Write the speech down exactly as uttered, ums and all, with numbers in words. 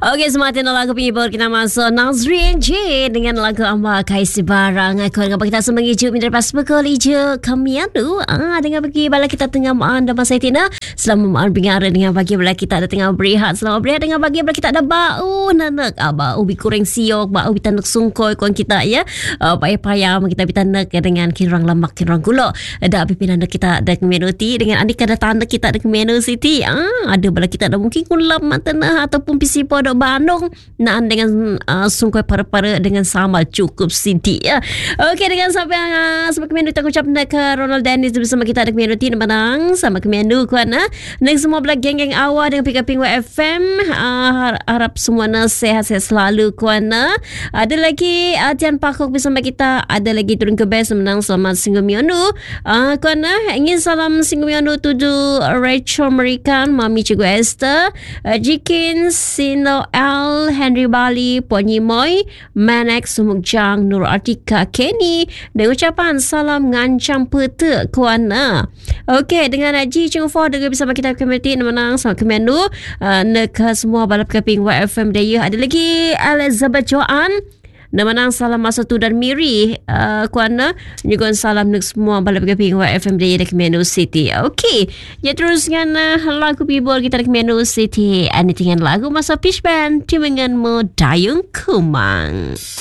Okey, semangat lagu people kita masuk Nazrin J dengan lagu Amba Kaisi Barang. Aku dengan kita semengiju minda pas pukul hijau kami anu. Ah dengan bagi bala kita tengah maan dan masa tina selama maan bingar dengan bagi bala kita ada tengah berehat selama berehat dengan bagi bala kita ada bau nanak ah, bau bi kurang siok bau bi tanak sungkoi kuan kita ya. Uh, payah-payah kita bi tanak dengan kirang lemak kirang gula. Ada pimpinan kita ada community dengan adik ada tanda kita ada community city. Ah ada bala kita ada mungkin kulam tanah ataupun pisi pada Bandung naan dengan uh, sungkai para-para dengan sama cukup siti ya. Okey, dengan sampai uh, sampai kemenu kita ucap nak ke Ronald Dennis bersama kita ada kemenu tin menang sama kemenu kuan uh. Nang semua belah geng-geng awal dengan Pika Pingwa F M uh, harap semua sehat-sehat selalu kuan uh. Ada lagi uh, Tian Pakok bersama kita, ada lagi turun ke best menang selamat Singgu Mionu uh, kuan uh. Ingin salam Singgu Mionu tuju Rachel Merikan, Mami Cikgu Esther, uh, Jikin Sino L, Henry Bali, Puan Yimoy, Manex, Sumukjang, Nur Artika, Kenny dengan ucapan salam ngancam peta kuana. Okey, dengan Haji Chung Fo dengan bersama kita community menang sama kemendu uh, nak semua balap keping Y F M Daya. Ada lagi Elizabeth Joan nama nang salam masa tu dan Miri uh, kuana juga salam nak semua balap keping Y F M Daya dekat Menu City. Okey, ya terus dengan uh, lagu people kita dekat Menu City. Anything lagu masa Fish Band timengan mo Dayung Kumang.